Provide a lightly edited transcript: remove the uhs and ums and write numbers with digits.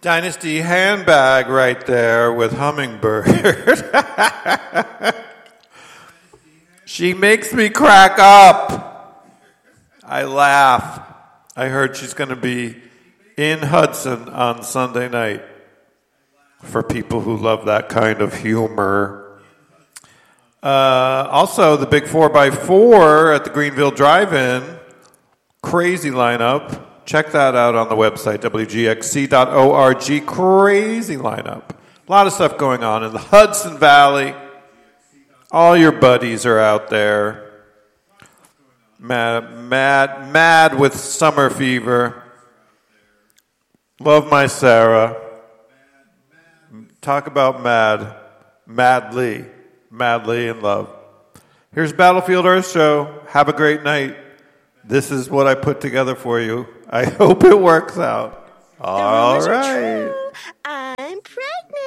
Dynasty handbag right there with Hummingbird. She makes me crack up. I laugh. I heard she's going to be in Hudson on Sunday night for people who love that kind of humor. Also, the big 4x4 at the Greenville Drive-In. Crazy lineup. Check that out on the website, wgxc.org. Crazy lineup. A lot of stuff going on in the Hudson Valley. All your buddies are out there. Mad with summer fever. Love my Sarah. Talk about madly in love. Here's Battlefield Earth Show. Have a great night. This is what I put together for you. I hope it works out. All right. I'm pregnant.